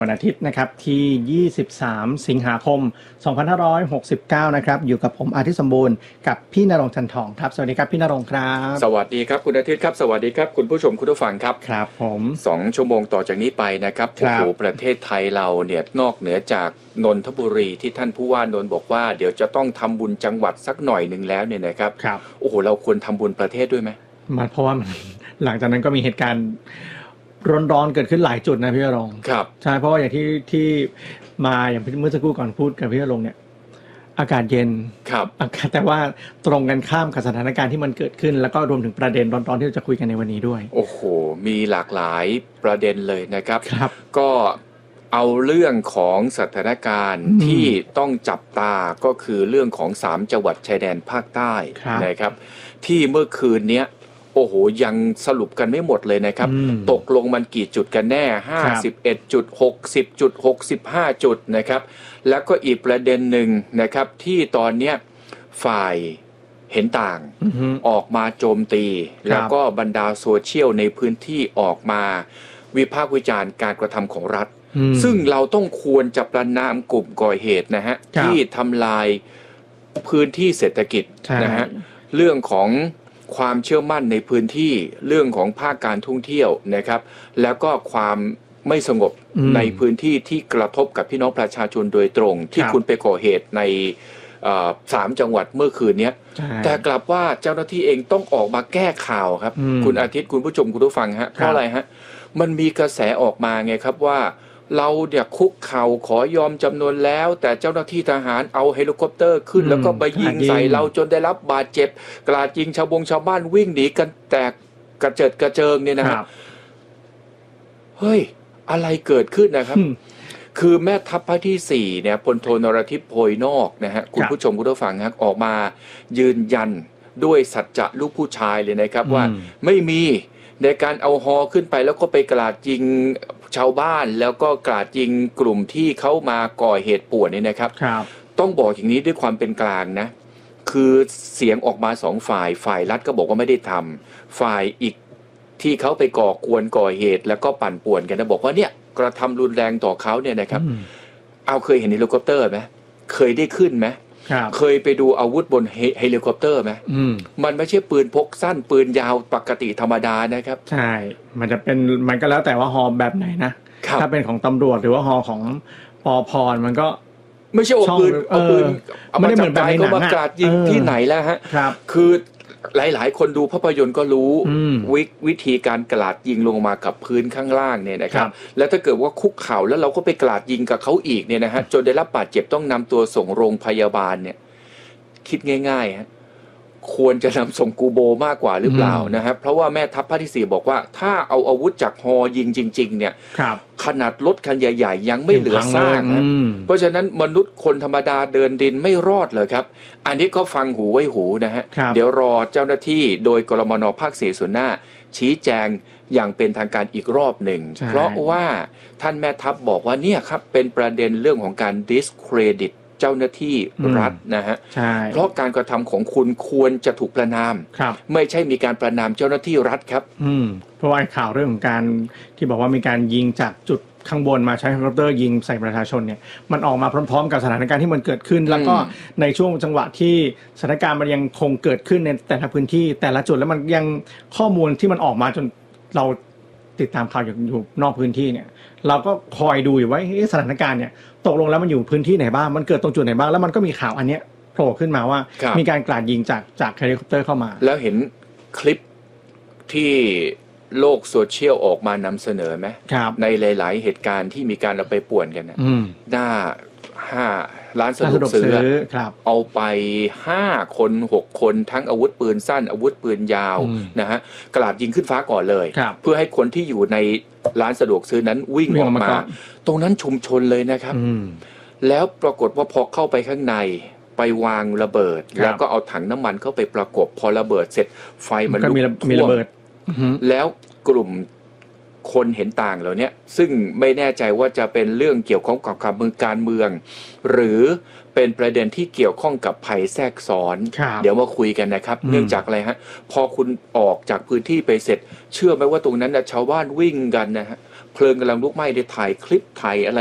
วันอาทิตย์นะครับที่23สิงหาคม2569นะครับอยู่กับผมอาทิตย์สมบูรณ์กับพี่ณรงค์จันทองครับสวัสดีครับพี่ณรงค์ครับสวัสดีครับคุณอาทิตย์ครับสวัสดีครับคุณผู้ชมคุณผู้ฟังครับครับผม 2 ชั่วโมงต่อจากนี้ไปนะครับโอ้โหประเทศไทยเราเนี่ยนอกเหนือจากนนทบุรีที่ท่านผู้ว่านนท์บอกว่าเดี๋ยวจะต้องทำบุญจังหวัดสักหน่อยนึงแล้วเนี่ยนะครับโอ้โหเราควรทำบุญประเทศด้วยไหมมันเพราะว่าหลังจากนั้นก็มีเหตุการณ์ร้อนๆเกิดขึ้นหลายจุดนะพี่ณรงค์ครับใช่เพราะว่าอย่างที่มาอย่างเมื่อสักครู่ก่อนพูดกับพี่ณรงค์เนี่ยอากาศเย็นครับแต่ว่าตรงกันข้ามกับสถานการณ์ที่มันเกิดขึ้นแล้วก็รวมถึงประเด็นร้อนๆที่เราจะคุยกันในวันนี้ด้วยโอ้โหมีหลากหลายประเด็นเลยนะครับครับก็เอาเรื่องของสถานการณ์ที่ต้องจับตาก็คือเรื่องของ3จังหวัดชายแดนภาคใต้นะครับที่เมื่อคืนนี้โอ้โหยังสรุปกันไม่หมดเลยนะครับตกลงมันกี่จุดกันแน่51จุด60จุด65จุดนะครับแล้วก็อีกประเด็นหนึ่งนะครับที่ตอนเนี้ยฝ่ายเห็นต่างออกมาโจมตีแล้วก็บรรดาโซเชียลในพื้นที่ออกมาวิพากษ์วิจารณ์การกระทำของรัฐซึ่งเราต้องควรจะประณามกลุ่มก่อเหตุนะฮะที่ทำลายพื้นที่เศรษฐกิจนะฮะเรื่องของความเชื่อมั่นในพื้นที่เรื่องของภาคการท่องเที่ยวนะครับแล้วก็ความไม่สงบในพื้นที่ที่กระทบกับพี่น้องประชาชนโดยตรงที่คุณไปก่อเหตุใน3จังหวัดเมื่อคืนนี้แต่กลับว่าเจ้าหน้าที่เองต้องออกมาแก้ข่าวครับคุณอาทิตย์คุณผู้ชมคุณผู้ฟังฮะเพราะอะไรฮะมันมีกระแสออกมาไงครับว่าเราเนี่ยคุกเข่าขอยอมจำนวนแล้วแต่เจ้าหน้าที่ทหารเอาเฮลิคอปเตอร์ขึ้นแล้วก็ไปยิงใส่เราจนได้รับบาดเจ็บกราดยิงชาวบ้านวิ่งหนีกันแตกกระเจิดกระเจิงเนี่ยนะครับเฮ้ยอะไรเกิดขึ้นนะครับคือแม่ทัพภาคที่4เนี่ยพลโทนรทิพย์โพยนอกนะฮะคุณผู้ชมคุณผู้ฟังครับออกมายืนยันด้วยสัจจะลูกผู้ชายเลยนะครับว่าไม่มีในการเอาฮอขึ้นไปแล้วก็ไปกราดยิงชาวบ้านแล้วก็กราดยิงกลุ่มที่เขามาก่อเหตุป่วนนี่นะครับต้องบอกอย่างนี้ด้วยความเป็นกลางนะคือเสียงออกมา2ฝ่ายรัฐก็บอกว่าไม่ได้ทำฝ่ายอีกที่เขาไปก่อเหตุแล้วก็ปั่นป่วนกันนะบอกว่าเนี่ยกระทำรุนแรงต่อเขาเนี่ยนะครับเอาเคยเห็นเฮลิคอปเตอร์ไหมเคยได้ขึ้นไหมเคยไปดูอาวุธบนเฮลิคอปเตอร์ไหมมันไม่ใช่ปืนพกสั้นปืนยาวปกติธรรมดานะครับใช่มันก็แล้วแต่ว่าฮอแบบไหนนะถ้าเป็นของตำรวจหรือว่าฮอของปภมันก็ไม่ใช่เอาปืนเอามาจับใจก็มากราดยิงที่ไหนแล้วฮะคือหลายๆคนดูภาพยนตร์ก็รู้วิธีการกราดยิงลงมากับพื้นข้างล่างเนี่ยนะครับแล้วถ้าเกิดว่าคุกเข่าแล้วเราก็ไปกราดยิงกับเขาอีกเนี่ยนะฮะจนได้รับบาดเจ็บต้องนำตัวส่งโรงพยาบาลเนี่ยคิดง่ายๆฮะควรจะนำส่งกูโบมากกว่าหรือเปล่านะครับเพราะว่าแม่ทัพภาคที่4บอกว่าถ้าเอาอาวุธจากฮอยิงจริงๆเนี่ยขนาดรถคันใหญ่ๆยังไม่เหลือซากนะเพราะฉะนั้นมนุษย์คนธรรมดาเดินดินไม่รอดเลยครับอันนี้ก็ฟังหูไว้หูนะฮะเดี๋ยวรอเจ้าหน้าที่โดยกรมน.ภาค4ส่วนหน้าชี้แจงอย่างเป็นทางการอีกรอบหนึ่งเพราะว่าท่านแม่ทัพบอกว่าเนี่ยครับเป็นประเด็นเรื่องของการ discreditเจ้าหน้าที่รัฐนะฮะเพราะการกระทำของคุณควรจะถูกประณามไม่ใช่มีการประณามเจ้าหน้าที่รัฐครับเพราะว่าข่าวเรื่องของการที่บอกว่ามีการยิงจากจุดข้างบนมาใช้เฮลิคอปเตอร์ยิงใส่ประชาชนเนี่ยมันออกมาพร้อมๆกับสถานการณ์ที่มันเกิดขึ้นแล้วก็ในช่วงจังหวะที่สถานการณ์มันยังคงเกิดขึ้นในแต่ละพื้นที่แต่ละจุดแล้วมันยังข้อมูลที่มันออกมาจนเราติดตามข่าวอยู่นอกพื้นที่เนี่ยเราก็คอยดูอยู่ว่าสถานการณ์เนี่ยตกลงแล้วมันอยู่พื้นที่ไหนบ้างมันเกิดตรงจุดไหนบ้างแล้วมันก็มีข่าวอันเนี้ยโผล่ขึ้นมาว่ามีการกราดยิงจากเฮลิคอปเตอร์เข้ามาแล้วเห็นคลิปที่โลกโซเชียลออกมานำเสนอไหมในหลายๆเหตุการณ์ที่มีการเอาไปป่วนกันนะหน้าร้านสะดวกซื้อเอาไป5 คน6 คนทั้งอาวุธปืนสั้นอาวุธปืนยาวนะฮะกราดยิงขึ้นฟ้าก่อนเลยเพื่อให้คนที่อยู่ในร้านสะดวกซื้อนั้นวิ่งออกมาตรงนั้นชุมชนเลยนะครับแล้วปรากฏว่าพอเข้าไปข้างในไปวางระเบิดแล้วก็เอาถังน้ำมันเข้าไปประกบพอระเบิดเสร็จไฟมันลุกท่วมแล้วกลุ่มคนเห็นต่างเหล่านี้ซึ่งไม่แน่ใจว่าจะเป็นเรื่องเกี่ยวข้องกับการเมืองหรือเป็นประเด็นที่เกี่ยวข้องกับภัยแทรกซ้อนเดี๋ยวมาคุยกันนะครับเนื่องจากอะไรฮะพอคุณออกจากพื้นที่ไปเสร็จเชื่อไหมว่าตรงนั้นนะชาวบ้านวิ่งกันนะฮะเพลิงกำลังลุกไหม้ได้ถ่ายคลิปถ่ายอะไร